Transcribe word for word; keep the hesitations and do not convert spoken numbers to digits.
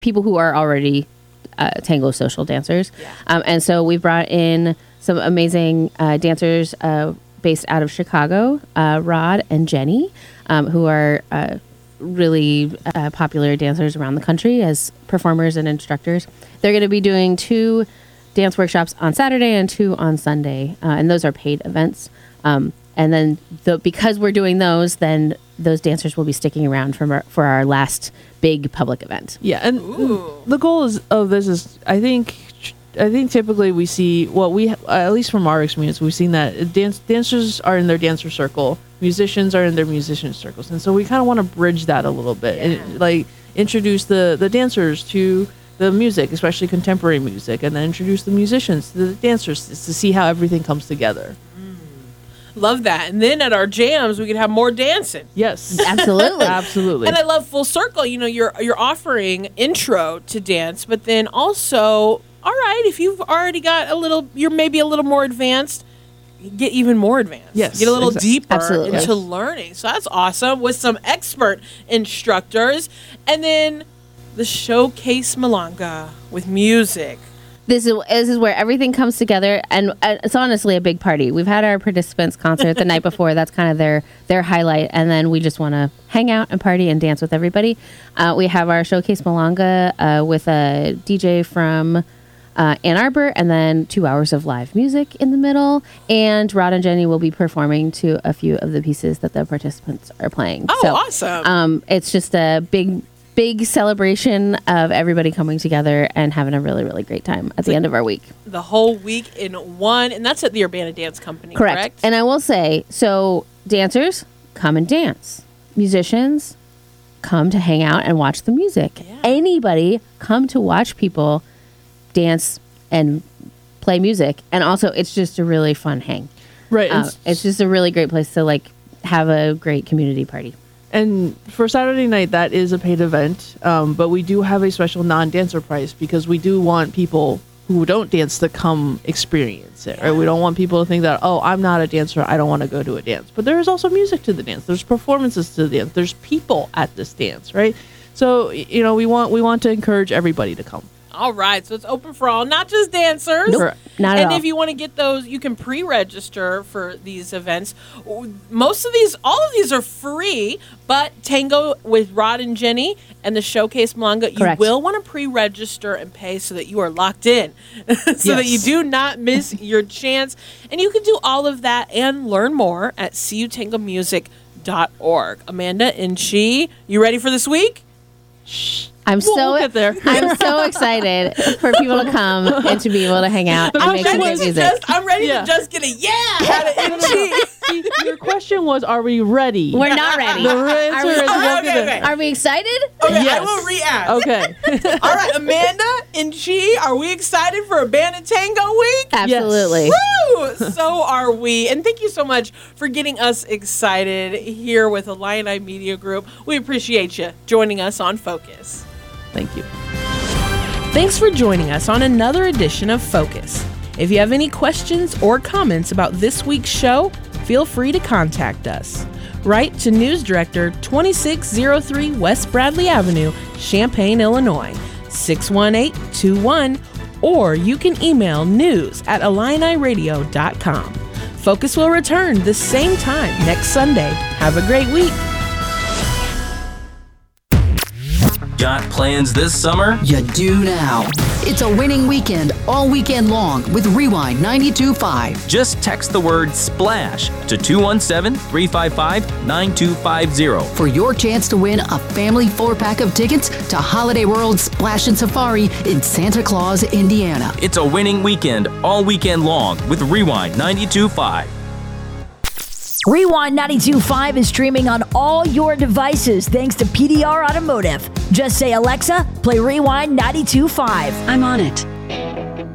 people who are already uh, tango social dancers. Yeah. Um, and so we brought in some amazing uh, dancers uh, based out of Chicago, uh, Rod and Jenny, um, who are uh, really uh, popular dancers around the country as performers and instructors. They're going to be doing two dance workshops on Saturday and two on Sunday, uh, and those are paid events. Um, and then the, because we're doing those, then those dancers will be sticking around for our, for our last big public event. Yeah, and Ooh. the goal is of this is I think I think typically we see well we uh, at least from our experience we've seen that dance dancers are in their dancer circle, musicians are in their musician circles, and so we kind of want to bridge that a little bit Yeah. and like introduce the the dancers to the music, especially contemporary music, and then introduce the musicians to the dancers to see how everything comes together. Love that. And then at our jams, we could have more dancing. Yes, Absolutely. absolutely. And I love full circle. You know, you're you're offering intro to dance, but then also, all right, if you've already got a little, you're maybe a little more advanced, get even more advanced. Yes, Get a little exactly. deeper Absolutely. into Yes. learning. So that's awesome with some expert instructors. And then the Showcase Malanga with music. This is this is where everything comes together, and uh, it's honestly a big party. We've had our participants concert the night before. That's kind of their their highlight, and then we just want to hang out and party and dance with everybody. Uh, we have our Showcase Malanga uh, with a D J from uh, Ann Arbor, and then two hours of live music in the middle. And Rod and Jenny will be performing to a few of the pieces that the participants are playing. Oh, So, awesome. Um, it's just a big. Big celebration of everybody coming together and having a really, really great time at the end of our week. The whole week in one. And that's at the Urbana Dance Company, correct? Correct. And I will say, so dancers, come and dance. Musicians, come to hang out and watch the music. Yeah. Anybody, come to watch people dance and play music. And also, it's just a really fun hang. right. Uh, and it's just a really great place to like have a great community party. And for Saturday night, that is a paid event, um, but we do have a special non-dancer price because we do want people who don't dance to come experience it. Right? We don't want people to think that, oh, I'm not a dancer, I don't want to go to a dance. But there is also music to the dance. There's performances to the dance. There's people at this dance, right? So you know, we want we want to encourage everybody to come. All right, so it's open for all, not just dancers. Nope, not at And all. if you want to get those, you can pre-register for these events. Most of these, all of these are free, but Tango with Rod and Jenny and the Showcase Malanga, you Correct. will want to pre-register and pay so that you are locked in, so that you Yes. do not miss your chance. And you can do all of that and learn more at c u tango music dot org. Amanda and Chi, you ready for this week? I'm We'll- so we'll get there. I'm so excited for people to come and to be able to hang out and I'm make some ready great to music. just, I'm ready Yeah. to just get a yeah out of Chi. See, your question was, are we ready? We're not ready. the Are answer we, is Okay, we'll okay, get okay. it. are we excited? Okay, I Yes. will re-ask. Okay. All right, Amanda and Chi, are we excited for Abandoned Tango Week? Absolutely. Woo! So are we. And thank you so much for getting us excited here with Illini Media Group. We appreciate you joining us on Focus. Thank you. Thanks for joining us on another edition of Focus. If you have any questions or comments about this week's show, feel free to contact us. Write to News Director, twenty-six oh three West Bradley Avenue, Champaign, Illinois, six one eight two one, or you can email news at illini radio dot com. Focus will return the same time next Sunday. Have a great week. Got plans this summer? You do now. It's a winning weekend all weekend long with Rewind ninety-two point five. Just text the word SPLASH to two one seven, three five five, nine two five zero. For your chance to win a family four-pack of tickets to Holiday World Splash and Safari in Santa Claus, Indiana. It's a winning weekend all weekend long with Rewind ninety-two point five. Rewind ninety-two point five is streaming on all your devices thanks to P D R Automotive. Just say, Alexa, play Rewind ninety-two point five. I'm on it.